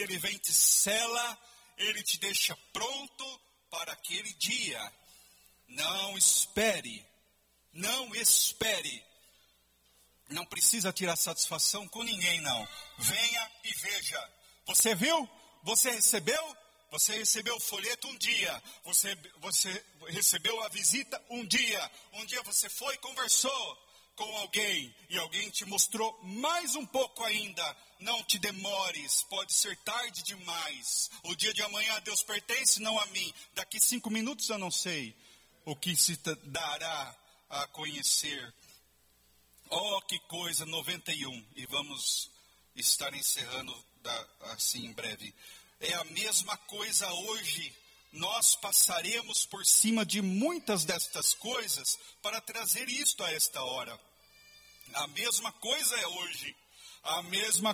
Ele vem, te sela, Ele te deixa pronto para aquele dia. Não espere, não espere. Não precisa tirar satisfação com ninguém, não. Venha e veja. Você viu? Você recebeu? Você recebeu o folheto um dia. Você recebeu a visita um dia. Um dia você foi e conversou com alguém. E alguém te mostrou mais um pouco ainda. Não te demores. Pode ser tarde demais. O dia de amanhã a Deus pertence, não a mim. Daqui 5 minutos eu não sei o que se dará a conhecer. Oh, que coisa, 91. E vamos estar encerrando assim em breve. É a mesma coisa hoje. Nós passaremos por cima de muitas destas coisas para trazer isto a esta hora. A mesma coisa é hoje. A mesma